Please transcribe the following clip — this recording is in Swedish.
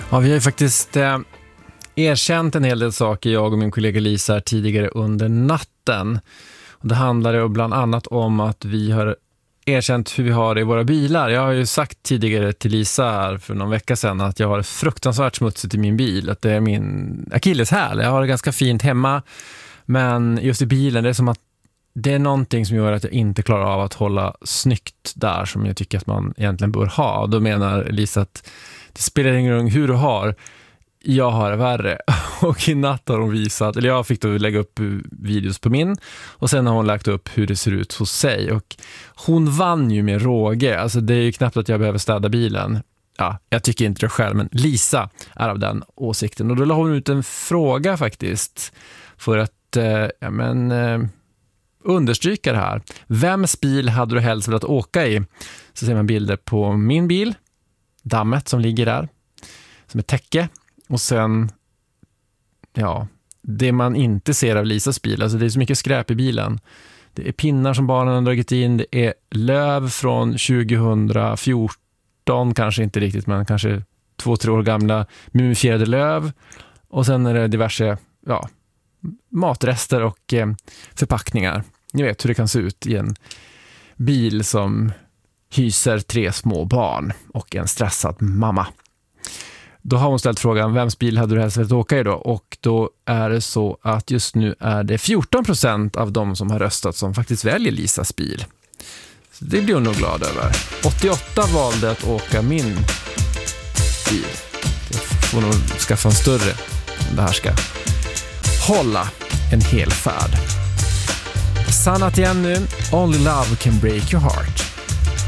Ja, vi har ju faktiskt erkänt en hel del saker, jag och min kollega Lisa, tidigare under natten. Och det handlar ju bland annat om att vi har erkänt hur vi har det i våra bilar. Jag har ju sagt tidigare till Lisa här för någon vecka sedan att jag har fruktansvärt smutsigt i min bil. Att det är min akilleshäl. Jag har det ganska fint hemma, men just i bilen det är som att det är någonting som gör att jag inte klarar av att hålla snyggt där som jag tycker att man egentligen bör ha. Och då menar Lisa att det spelar ingen roll hur du har. Jag har det värre. Och i natt har hon visat, eller jag fick då lägga upp videos på min, och sen har hon lagt upp hur det ser ut hos sig. Och hon vann ju med råge. Alltså det är ju knappt att jag behöver städa bilen. Ja, jag tycker inte det själv, men Lisa är av den åsikten. Och då la hon ut en fråga faktiskt för att understryka det här. Vems bil hade du helst velat åka i? Så ser man bilder på min bil, dammet som ligger där, som ett täcke. Och sen, ja, det man inte ser av Lisas bil, alltså det är så mycket skräp i bilen. Det är pinnar som barnen har dragit in, det är löv från 2014, kanske inte riktigt, men kanske 2-3 år gamla mumifierade löv. Och sen är det diverse, matrester och förpackningar. Ni vet hur det kan se ut i en bil som hyser 3 små barn och en stressad mamma. Då har hon ställt frågan, vems bil hade du helst velat åka i då? Och då är det så att just nu är det 14% av de som har röstat som faktiskt väljer Lisas bil. Så det blir hon nog glad över. 88 valde att åka min bil. Jag får nog skaffa en större om det här ska hålla en hel färd. Sanna igen nu. Only love can break your heart.